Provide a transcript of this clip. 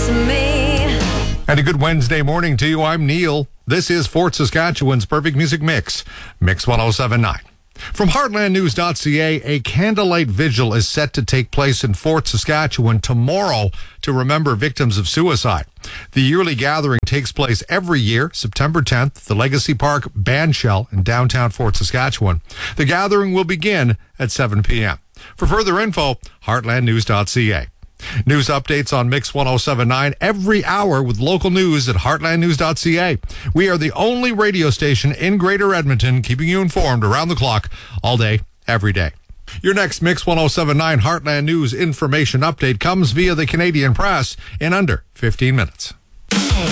to me. And a good Wednesday morning to you. I'm Neil. This is Fort Saskatchewan's Perfect Music Mix, Mix 1079. From heartlandnews.ca, a candlelight vigil is set to take place in Fort Saskatchewan tomorrow to remember victims of suicide. The yearly gathering takes place every year, September 10th, the Legacy Park Bandshell in downtown Fort Saskatchewan. The gathering will begin at 7 p.m. For further info, heartlandnews.ca. News updates on Mix 1079 every hour with local news at heartlandnews.ca. We are the only radio station in Greater Edmonton keeping you informed around the clock all day, every day. Your next Mix 1079 Heartland News information update comes via the Canadian Press in under 15 minutes.